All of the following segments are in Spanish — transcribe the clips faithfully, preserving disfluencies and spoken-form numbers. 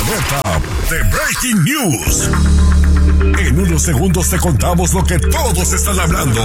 alerta de Breaking News. En unos segundos te contamos lo que todos están hablando.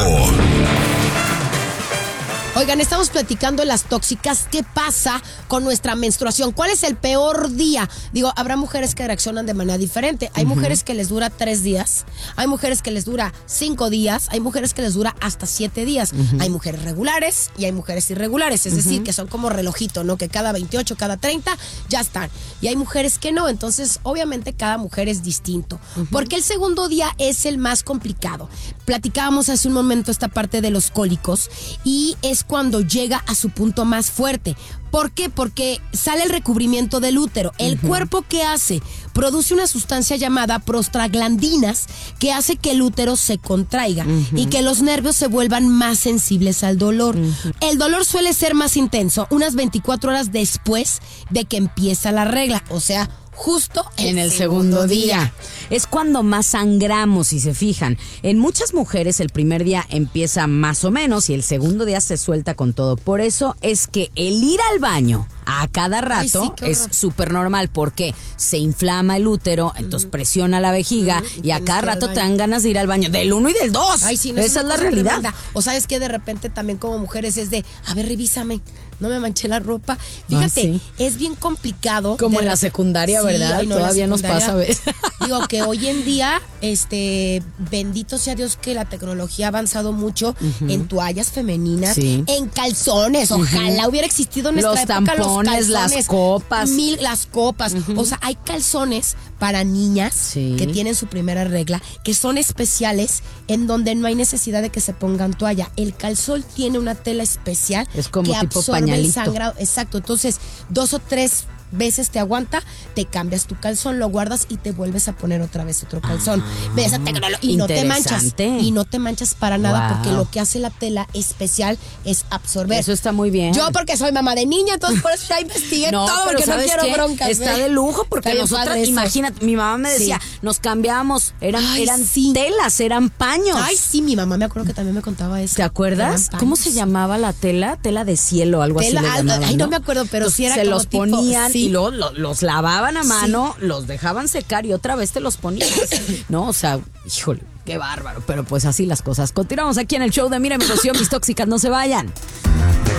Oigan, estamos platicando de las tóxicas. ¿Qué pasa con nuestra menstruación? ¿Cuál es el peor día? Digo, habrá mujeres que reaccionan de manera diferente. Hay uh-huh. mujeres que les dura tres días. Hay mujeres que les dura cinco días. Hay mujeres que les dura hasta siete días. Uh-huh. Hay mujeres regulares y hay mujeres irregulares. Es uh-huh. decir, que son como relojito, ¿no? Que cada veintiocho, cada treinta ya están. Y hay mujeres que no. Entonces, obviamente, cada mujer es distinto. Uh-huh. Porque el segundo día es el más complicado. Platicábamos hace un momento esta parte de los cólicos y es cuando llega a su punto más fuerte. ¿Por qué? Porque sale el recubrimiento del útero. El uh-huh. cuerpo, ¿qué hace? Produce una sustancia llamada prostaglandinas que hace que el útero se contraiga uh-huh. y que los nervios se vuelvan más sensibles al dolor. Uh-huh. El dolor suele ser más intenso unas veinticuatro horas después de que empieza la regla. O sea, justo el en el segundo, segundo día. día. Es cuando más sangramos, si se fijan. En muchas mujeres el primer día empieza más o menos y el segundo día se suelta con todo. Por eso es que el ir al baño a cada rato Ay, sí, es súper normal porque se inflama el útero, entonces uh-huh. presiona la vejiga uh-huh. y a cada rato te dan ganas de ir al baño del uno y del dos. Ay, sí, no, esa es la realidad. Tremenda. O sabes que de repente también como mujeres es de, a ver, revísame, no me manché la ropa. Fíjate, ah, sí. es bien complicado. Como en la secundaria, sí, ¿verdad? Ay, no, todavía nos pasa a veces. Digo que hoy en día, este, bendito sea Dios que la tecnología ha avanzado mucho uh-huh. en toallas femeninas, sí. en calzones. Ojalá uh-huh. hubiera existido en nuestra los época tampones, los calzones, las copas. Mil, las copas. Uh-huh. O sea, hay calzones para niñas sí. que tienen su primera regla, que son especiales, en donde no hay necesidad de que se pongan toalla. El calzón tiene una tela especial es como que tipo absorbe pañalito. El sangrado. Exacto. Entonces, dos o tres veces te aguanta, te cambias tu calzón, lo guardas y te vuelves a poner otra vez otro calzón. Ah, Ves esa tecnología y no te manchas. Y no te manchas para nada wow. porque lo que hace la tela especial es absorber. Eso está muy bien. Yo porque soy mamá de niña, entonces por eso ya investigué no, todo porque no quiero qué? broncas. Está ¿eh? de lujo porque nosotras, imagínate, mi mamá me decía, sí. nos cambiamos, eran, Ay, eran sí. telas, eran paños. Ay, sí, mi mamá me acuerdo que también me contaba eso. ¿Te acuerdas? ¿Cómo se llamaba la tela? Tela de cielo, algo tela, así le llamaban, Ay, no ¿no? me acuerdo, pero Entonces, sí era se como los tipo, ponían sí. y luego lo, los lavaban a mano, sí. los dejaban secar y otra vez te los ponían. No, o sea, híjole, qué bárbaro. Pero pues así las cosas. Continuamos aquí en el show de Mira mi Rocío, mis tóxicas, no se vayan.